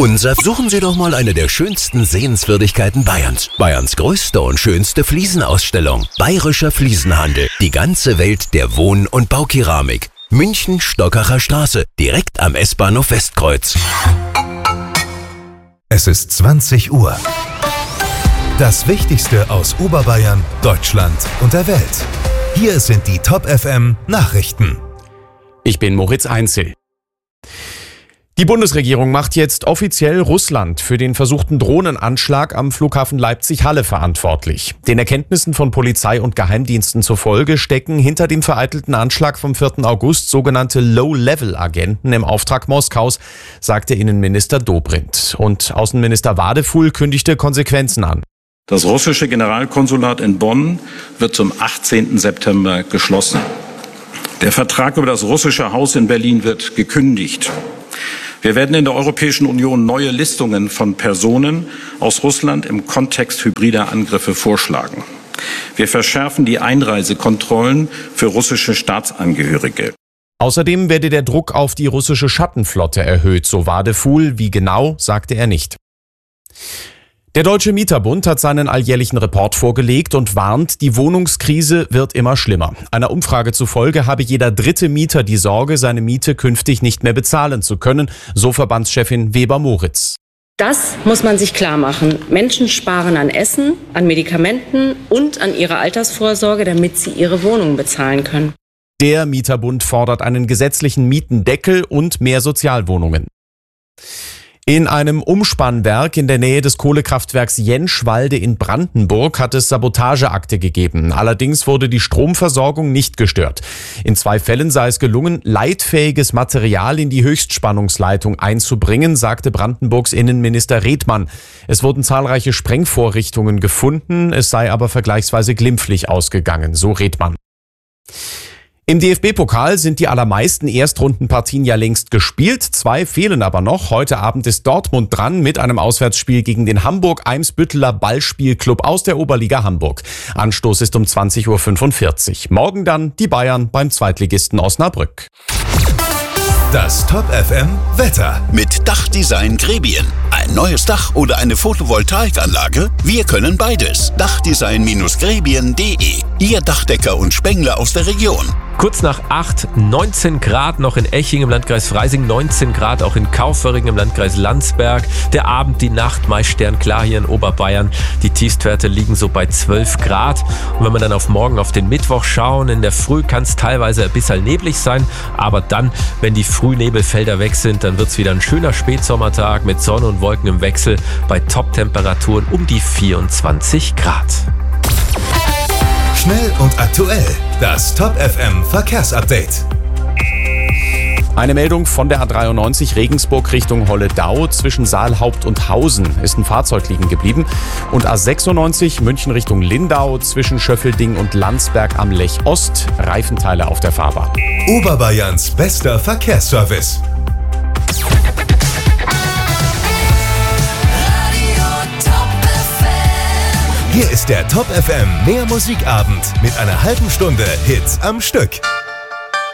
Suchen Sie doch mal eine der schönsten Sehenswürdigkeiten Bayerns. Bayerns größte und schönste Fliesenausstellung. Bayerischer Fliesenhandel. Die ganze Welt der Wohn- und Baukeramik. München, Stockacher Straße, direkt am S-Bahnhof Westkreuz. Es ist 20 Uhr. Das Wichtigste aus Oberbayern, Deutschland und der Welt. Hier sind die Top FM Nachrichten. Ich bin Moritz Einzel. Die Bundesregierung macht jetzt offiziell Russland für den versuchten Drohnenanschlag am Flughafen Leipzig-Halle verantwortlich. Den Erkenntnissen von Polizei und Geheimdiensten zufolge stecken hinter dem vereitelten Anschlag vom 4. August sogenannte Low-Level-Agenten im Auftrag Moskaus, sagte Innenminister Dobrindt. Und Außenminister Wadefuhl kündigte Konsequenzen an. Das russische Generalkonsulat in Bonn wird zum 18. September geschlossen. Der Vertrag über das russische Haus in Berlin wird gekündigt. Wir werden in der Europäischen Union neue Listungen von Personen aus Russland im Kontext hybrider Angriffe vorschlagen. Wir verschärfen die Einreisekontrollen für russische Staatsangehörige. Außerdem werde der Druck auf die russische Schattenflotte erhöht, so Wadefuhl. Wie genau, sagte er nicht. Der Deutsche Mieterbund hat seinen alljährlichen Report vorgelegt und warnt, die Wohnungskrise wird immer schlimmer. Einer Umfrage zufolge habe jeder dritte Mieter die Sorge, seine Miete künftig nicht mehr bezahlen zu können, so Verbandschefin Weber-Moritz. Das muss man sich klar machen. Menschen sparen an Essen, an Medikamenten und an ihrer Altersvorsorge, damit sie ihre Wohnung bezahlen können. Der Mieterbund fordert einen gesetzlichen Mietendeckel und mehr Sozialwohnungen. In einem Umspannwerk in der Nähe des Kohlekraftwerks Jentschwalde in Brandenburg hat es Sabotageakte gegeben. Allerdings wurde die Stromversorgung nicht gestört. In 2 Fällen sei es gelungen, leitfähiges Material in die Höchstspannungsleitung einzubringen, sagte Brandenburgs Innenminister Redmann. Es wurden zahlreiche Sprengvorrichtungen gefunden, es sei aber vergleichsweise glimpflich ausgegangen, so Redmann. Im DFB-Pokal sind die allermeisten Erstrundenpartien ja längst gespielt. 2 fehlen aber noch. Heute Abend ist Dortmund dran mit einem Auswärtsspiel gegen den Hamburg-Eimsbütteler Ballspielclub aus der Oberliga Hamburg. Anstoß ist um 20.45 Uhr. Morgen dann die Bayern beim Zweitligisten Osnabrück. Das Top FM Wetter. Mit Dachdesign Grebien. Ein neues Dach oder eine Photovoltaikanlage? Wir können beides. Dachdesign-grebien.de. Ihr Dachdecker und Spengler aus der Region. Kurz nach 8, 19 Grad noch in Eching im Landkreis Freising, 19 Grad auch in Kaufering im Landkreis Landsberg. Der Abend, die Nacht meist sternklar hier in Oberbayern. Die Tiefstwerte liegen so bei 12 Grad. Und wenn wir dann auf morgen, auf den Mittwoch schauen, in der Früh kann es teilweise ein bisschen neblig sein. Aber dann, wenn die Frühnebelfelder weg sind, dann wird es wieder ein schöner Spätsommertag mit Sonne und Wolken im Wechsel bei Top-Temperaturen um die 24 Grad. Schnell und aktuell. Das Top FM Verkehrsupdate. Eine Meldung von der A93 Regensburg Richtung Holledau. Zwischen Saalhaupt und Hausen ist ein Fahrzeug liegen geblieben. Und A96 München Richtung Lindau zwischen Schöffelding und Landsberg am Lech Ost. Reifenteile auf der Fahrbahn. Oberbayerns bester Verkehrsservice. Hier ist der Top FM Mehr Musikabend mit einer halben Stunde Hits am Stück.